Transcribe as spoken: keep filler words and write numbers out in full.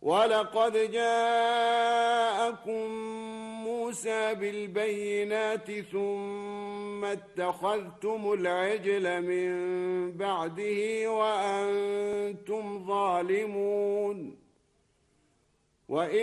ولقد جاءكم موسى بالبينات ثم اتخذتم العجل من بعده وأنتم ظالمون. وإذ